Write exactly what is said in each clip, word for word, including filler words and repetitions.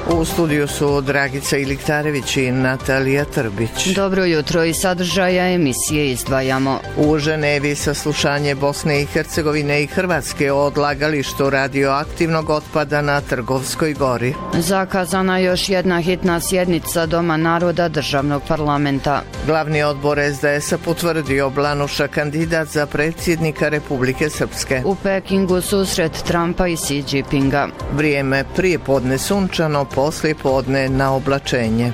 U studiju su Dragica Iliktarević i Natalija Trbić. Dobro jutro, i sadržaja emisije izdvajamo. U Ženevi saslušanje Bosne i Hercegovine i Hrvatske o odlagalištu radioaktivnog otpada na Trgovskoj gori. Zakazana još jedna hitna sjednica Doma naroda državnog parlamenta. Glavni odbor es de es-a potvrdio Blanuša kandidat za predsjednika Republike Srpske. U Pekingu susret Trumpa i Xi Jinpinga. Vrijeme prije podne sunčano, poslije podne na oblačenje.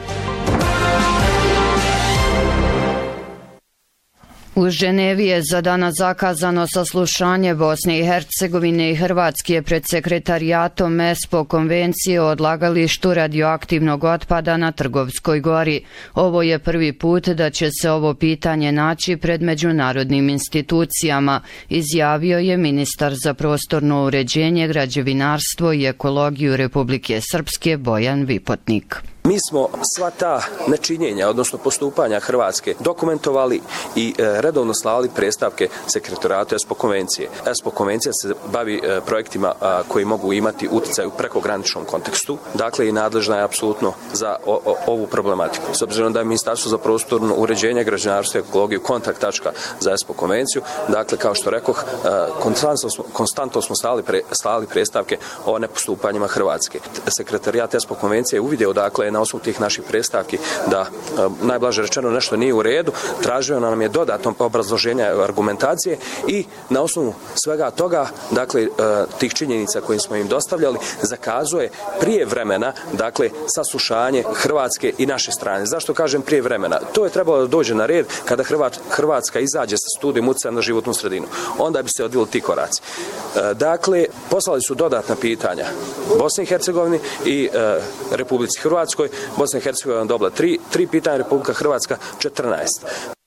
U Ženevi je za danas zakazano saslušanje Bosne i Hercegovine i Hrvatske pred sekretarijatom ESPO konvencije o odlagalištu radioaktivnog otpada na Trgovskoj gori. Ovo je prvi put da će se ovo pitanje naći pred međunarodnim institucijama, izjavio je ministar za prostorno uređenje, građevinarstvo i ekologiju Republike Srpske Bojan Vipotnik. Mi smo sva ta nečinjenja, odnosno postupanja Hrvatske, dokumentovali i e, redovno slali predstavke sekretarijatu ESPO konvencije. ESPO konvencija se bavi e, projektima a, koji mogu imati utjecaj u prekograničnom kontekstu, dakle i nadležna je apsolutno za o, o, ovu problematiku. S obzirom da je Ministarstvo za prostorno uređenje, građevinarstvo i ekologiju kontakt tačka za ESPO konvenciju, dakle kao što rekoh, e, konstantno smo, konstantno smo slali, pre, slali predstavke o nepostupanjima Hrvatske. Sekretarijat ESPO konvencije je uvidjeo, dakle, na osnovu tih naših predstavki da najblaže rečeno nešto nije u redu, tražio nam je dodatno obrazloženja argumentacije i na osnovu svega toga, dakle tih činjenica koje smo im dostavljali, zakazuje prije vremena, dakle saslušanje Hrvatske i naše strane. Zašto kažem prije vremena? To je trebalo da dođe na red kada Hrvatska izađe sa studijom utjecaja na životnu sredinu. Onda bi se odvili ti koraci. Dakle, poslali su dodatna pitanja Bosni i Hercegovini i Republici Hrvatskoj. Bosna i Hercegovina dobila tri, tri pitanja, Republika Hrvatska četrnaest.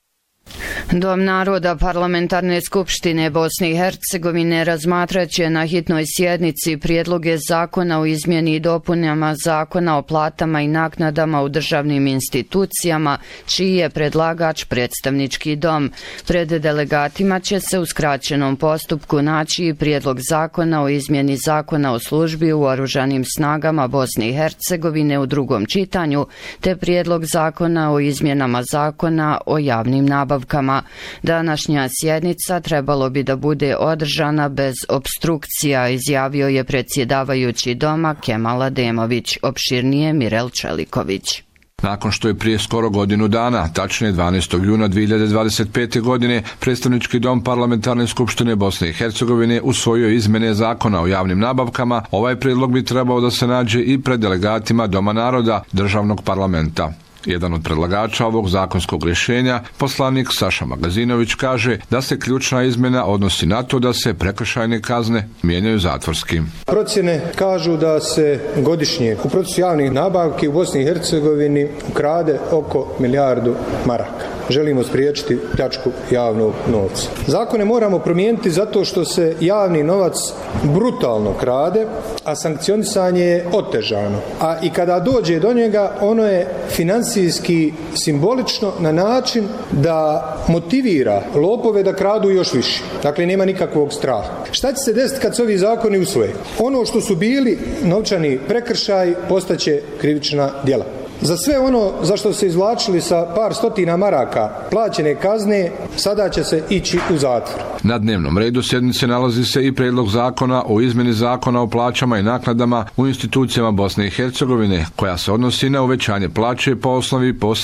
Dom naroda Parlamentarne skupštine Bosne i Hercegovine razmatrat će na hitnoj sjednici prijedloge zakona o izmjeni i dopunama zakona o platama i naknadama u državnim institucijama, čiji je predlagač predstavnički dom. Pred delegatima će se u skraćenom postupku naći i prijedlog zakona o izmjeni zakona o službi u oružanim snagama Bosne i Hercegovine u drugom čitanju, te prijedlog zakona o izmjenama zakona o javnim nabavkama. Današnja sjednica trebalo bi da bude održana bez opstrukcija, izjavio je predsjedavajući doma Kemal Ademović, opširnije Mirel Čeliković. Nakon što je prije skoro godinu dana, tačnije dvanaestog juna dvije hiljade dvadeset pete. godine, predstavnički dom Parlamentarne skupštine Bosne i Hercegovine usvojio izmjene zakona o javnim nabavkama, ovaj prijedlog bi trebao da se nađe i pred delegatima Doma naroda državnog parlamenta. Jedan od predlagača ovog zakonskog rješenja, poslanik Saša Magazinović, kaže da se ključna izmjena odnosi na to da se prekršajne kazne mijenjaju zatvorski. Procjene kažu da se godišnje u procesu javnih nabavki u Bosni i Hercegovini ukrade oko milijardu maraka. Želimo spriječiti pljačku javnog novca. Zakone moramo promijeniti zato što se javni novac brutalno krade, a sankcionisanje je otežano. A i kada dođe do njega, ono je financijski simbolično na način da motivira lopove da kradu još više. Dakle, nema nikakvog straha. Šta će se desiti kad se ovi zakoni usvoje? Ono što su bili novčani prekršaj postaće krivična djela. Za sve ono za što se izvlačili sa par stotina maraka plaćene kazne, sada će se ići u zatvor. Na dnevnom redu sjednice nalazi se i prijedlog zakona o izmjeni zakona o plaćama i naknadama u institucijama Bosne i Hercegovine, koja se odnosi na uvećanje plaće po osnovi posebnog